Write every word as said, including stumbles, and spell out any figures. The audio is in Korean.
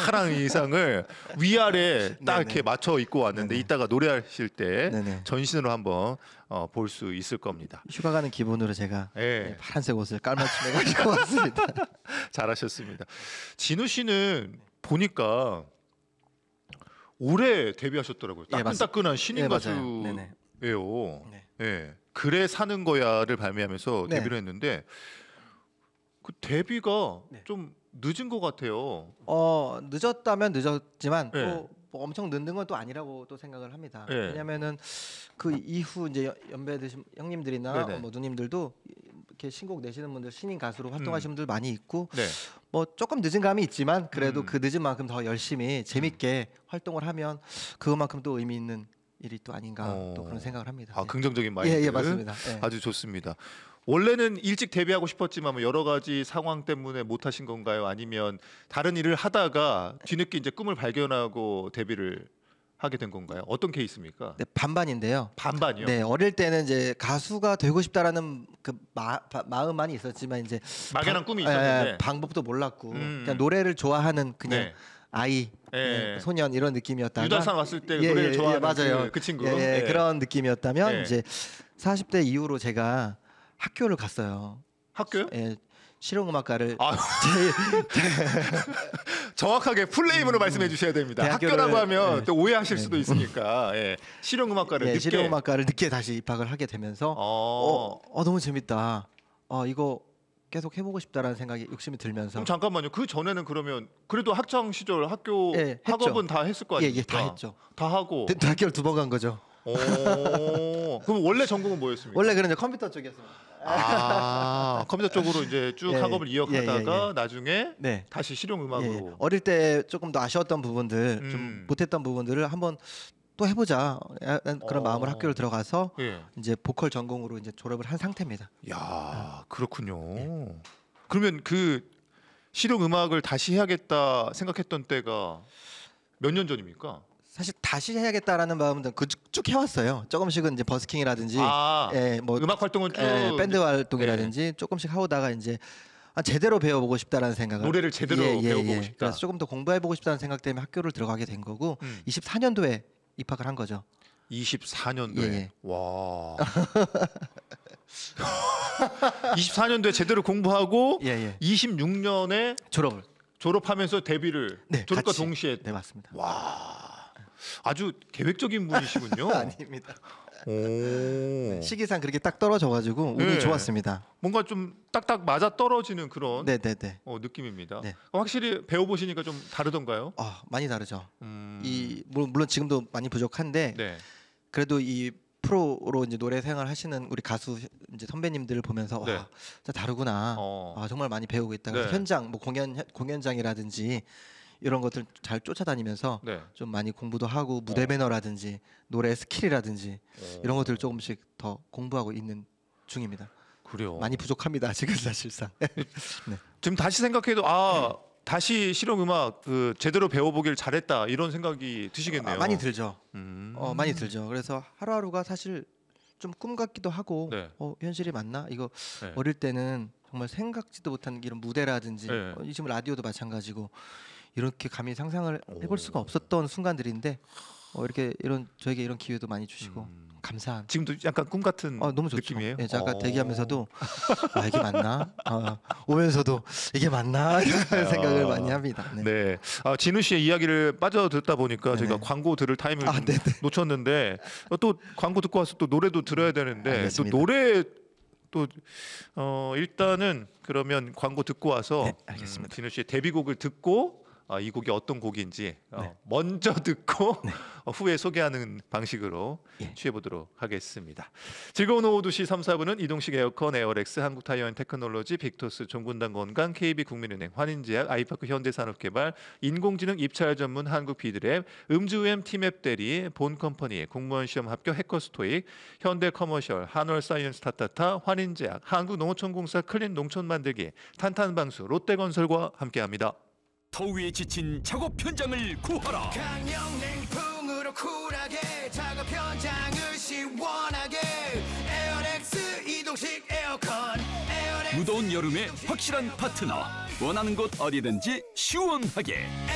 파란 의상을 위아래 딱 네네. 이렇게 맞춰 입고 왔는데 네네. 이따가 노래하실 때 네네. 전신으로 한번 어, 볼 수 있을 겁니다. 휴가 가는 기분으로 제가 예. 네, 파란색 옷을 깔맞춤해 가지고 왔습니다. 잘하셨습니다. 진우 씨는 보니까 올해 데뷔하셨더라고요. 예, 맞- 따끈따끈한 신인 예, 맞아요. 가수예요. 네네. 네. 예. 그래 사는 거야를 발매하면서 네. 데뷔를 했는데 그 데뷔가 네. 좀 늦은 것 같아요. 어 늦었다면 늦었지만 네. 또 뭐 엄청 늦는 건 또 아니라고 또 생각을 합니다. 네. 왜냐면은 그 이후 이제 연- 연배 드신 형님들이나 네네. 뭐 누님들도 이렇게 신곡 내시는 분들 신인 가수로 활동하시는 음. 분들 많이 있고 네. 뭐 조금 늦은 감이 있지만 그래도 음. 그 늦은 만큼 더 열심히 재밌게 활동을 하면 그것만큼 또 의미 있는 일이 또 아닌가 어. 또 그런 생각을 합니다. 아, 네. 긍정적인 마인드. 예, 예, 맞습니다. 예. 아주 좋습니다. 원래는 일찍 데뷔하고 싶었지만 뭐 여러 가지 상황 때문에 못 하신 건가요? 아니면 다른 일을 하다가 뒤늦게 이제 꿈을 발견하고 데뷔를 하게 된 건가요? 어떤 케이스입니까? 네, 반반인데요. 반반이요. 네, 어릴 때는 이제 가수가 되고 싶다라는 그 마, 바- 마음만이 있었지만 이제 막연한 방- 꿈이 예, 있었는데. 예, 방법도 몰랐고 음. 그냥 노래를 좋아하는 그냥 네. 아이, 예. 네, 소년 이런 느낌이었다가 유달산 왔을 때 노래를 좋아하는 맞아요. 그- 그 친구. 예, 예, 예. 그런 느낌이었다면 예. 이제 사십 대 이후로 제가 학교를 갔어요. 학교요? 예, 실용음악과를 아, 제, 정확하게 풀네임으로 말씀해 주셔야 됩니다. 음. 대학교를- 학교라고 하면 네. 또 오해하실 네, 수도 네. 있으니까. 예. 실용음악과를 예, 늦게. 실용음악과를 늦게 다시 입학을 하게 되면서 어. 어, 어 너무 재밌다. 어 이거 계속 해보고 싶다라는 생각이 욕심이 들면서 그럼 잠깐만요. 그 전에는 그러면 그래도 학창 시절 학교 예, 했죠. 학업은 다 했을 거 예, 아닙니까? 예, 다 했죠. 다 하고. 대- 대학교를 두 번 간 거죠. 오. 그럼 원래 전공은 뭐였습니까? 원래 그런 이제 컴퓨터 쪽이었습니다. 아, 컴퓨터 쪽으로 이제 쭉 예, 학업을 이어가다가 예, 예, 나중에 네. 다시 예, 실용음악으로. 어릴 때 조금 더 아쉬웠던 부분들, 음. 좀 못했던 부분들을 한번 또 해보자 그런 어. 마음으로 학교를 들어가서 예. 이제 보컬 전공으로 이제 졸업을 한 상태입니다. 야, 그렇군요. 그러면 그 실용음악을 다시 해야겠다 생각했던 때가 몇 년 전입니까? 사실 다시 해야겠다라는 마음은 그쭉 해왔어요. 조금씩은 이제 버스킹이라든지, 아, 예, 뭐 음악 활동은 쭉 예, 밴드 활동이라든지 조금씩 하다가 이제 아, 제대로 배워보고 싶다라는 생각을 노래를 제대로 배워보고 싶다. 그래서 조금 더 공부해보고 싶다는 생각 때문에 학교를 들어가게 된 거고 음. 이십사 년도에 입학을 한 거죠. 이십사 년도에 예, 예. 와. 이십사 년도에 제대로 공부하고 예, 예. 이십육 년에 졸업을. 졸업하면서 데뷔를 네, 졸업과 같이. 동시에 네, 맞습니다. 와. 아주 계획적인 분이시군요. 아닙니다. 오. 시기상 그렇게 딱 떨어져가지고 운이 네. 좋았습니다. 뭔가 좀 딱딱 맞아 떨어지는 그런 네, 네, 네. 어, 느낌입니다. 네. 확실히 배워 보시니까 좀 다르던가요? 아, 많이 다르죠. 음. 이 물- 물론 지금도 많이 부족한데 네. 그래도 이 프로로 이제 노래 생활 하시는 우리 가수 이제 선배님들을 보면서 네. 와, 진짜 다르구나. 어. 아, 정말 많이 배우고 있다. 그래서 네. 현장 뭐 공연 공연장이라든지 이런 것들 잘 쫓아다니면서 네. 좀 많이 공부도 하고 무대 어. 매너라든지 노래 스킬이라든지 어. 이런 것들을 조금씩 더 공부하고 있는 중입니다. 그래요. 많이 부족합니다. 지금 사실상. 네. 지금 다시 생각해도 아 다시 실용음악 그 제대로 배워보길 잘했다 이런 생각이 드시겠네요. 아, 많이 들죠. 음. 어, 많이 들죠. 그래서 하루하루가 사실 좀 꿈 같기도 하고 네. 어, 현실이 맞나? 이거 네. 어릴 때는 정말 생각지도 못한 이런 무대라든지 네. 어, 지금 라디오도 마찬가지고 이렇게 감히 상상을 해볼 수가 오. 없었던 순간들인데 어, 이렇게 이런 저에게 이런 기회도 많이 주시고 음. 감사한. 지금도 약간 꿈 같은 어, 너무 좋죠. 느낌이에요. 예, 잠깐 어. 대기하면서도 아 이게 맞나? 어, 오면서도 이게 맞나? 이런 생각을 많이 합니다. 네. 네. 아, 진우 씨의 이야기를 빠져 듣다 보니까 네네. 저희가 광고 들을 타임을 아, 좀 네네. 놓쳤는데 어, 또 광고 듣고 와서 또 노래도 들어야 되는데 알겠습니다. 또 노래 또 어, 일단은 그러면 광고 듣고 와서 네, 알겠습니다. 음, 진우 씨의 데뷔곡을 듣고 아, 이 곡이 어떤 곡인지 어, 네. 먼저 듣고 어, 후에 소개하는 방식으로 예. 취해보도록 하겠습니다. 즐거운 오후 두 시 삼, 사 부는 이동식 에어컨, 에어렉스, 한국타이어앤테크놀로지, 빅토스, 종군당건강, 케이비국민은행, 환인제약, 아이파크 현대산업개발, 인공지능 입찰 전문 한국비드랩, 음주엠 티맵 대리, 본컴퍼니, 공무원 시험 합격 해커스토익, 현대커머셜, 한월사이언스 타타타, 환인제약, 한국농어촌공사 클린 농촌 만들기, 탄탄방수, 롯데건설과 함께합니다. 더위에 지친 작업 현장을 구하라. 강력냉풍으로 쿨하게 작업 현장을 시원하게 에어렉스 이동식 에어컨 에어렉스 무더운 여름에 확실한 파트너. 원하는 곳 어디든지 시원하게.